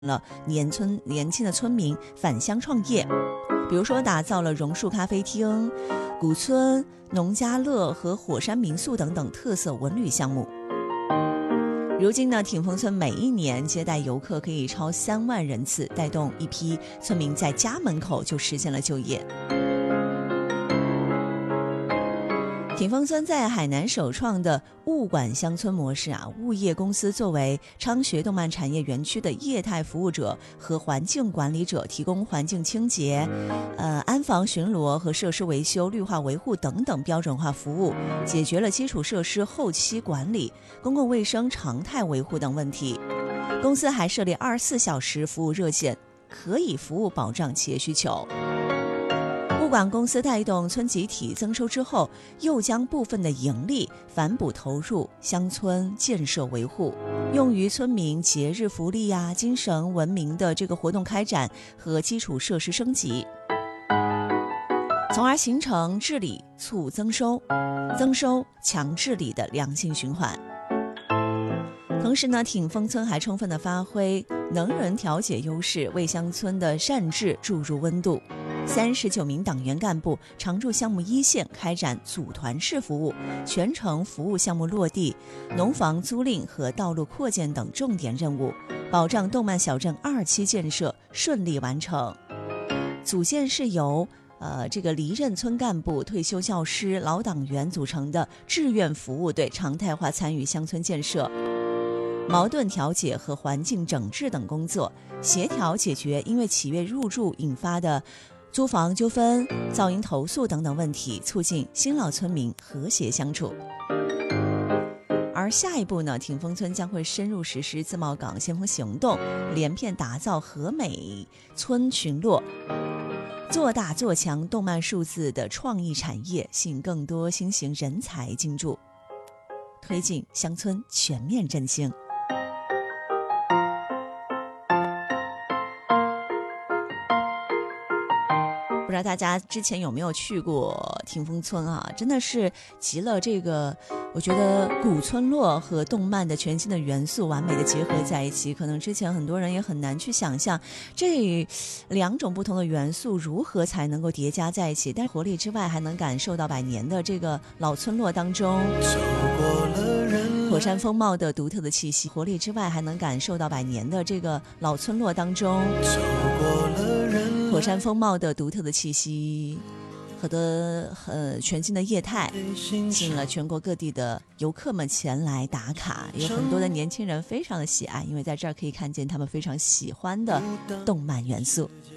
了年轻的村民返乡创业，比如说打造了榕树咖啡厅、古村、农家乐和火山民宿等等特色文旅项目。如今呢，挺峰村每一年接待游客可以超3万人次，带动一批村民在家门口就实现了就业。挺峰村在海南首创的物管乡村模式物业公司作为昌学动漫产业园区的业态服务者和环境管理者，提供环境清洁、安防巡逻和设施维修、绿化维护等等标准化服务，解决了基础设施后期管理、公共卫生常态维护等问题。公司还设立24小时服务热线，可以服务保障企业需求。物管公司带动村集体增收之后，又将部分的盈利反哺投入乡村建设维护，用于村民节日福利精神文明的这个活动开展和基础设施升级，从而形成治理促增收、增收强治理的良性循环。同时呢，挺峰村还充分地发挥能人调解优势，为乡村的善治注入温度。39名党员干部常驻项目一线，开展组团式服务，全程服务项目落地、农房租赁和道路扩建等重点任务，保障动漫小镇2期建设顺利完成。组建是由离任村干部、退休教师、老党员组成的志愿服务队，常态化参与乡村建设、矛盾调解和环境整治等工作，协调解决因为企业入驻引发的租房纠纷、噪音投诉等等问题，促进新老村民和谐相处。而下一步呢，挺峰村将会深入实施自贸港先锋行动，连片打造和美村群落，做大做强动漫数字的创意产业，吸引更多新型人才进驻，推进乡村全面振兴。不知道大家之前有没有去过挺峰村真的是集了这个我觉得古村落和动漫的全新的元素完美的结合在一起，可能之前很多人也很难去想象这2种不同的元素如何才能够叠加在一起，但活力之外还能感受到100年的这个老村落当中火山风貌的独特的气息，活力之外还能感受到100年的这个老村落当中火山风貌的独特的气息和全新的业态，吸引了全国各地的游客们前来打卡，有很多的年轻人非常的喜爱，因为在这儿可以看见他们非常喜欢的动漫元素。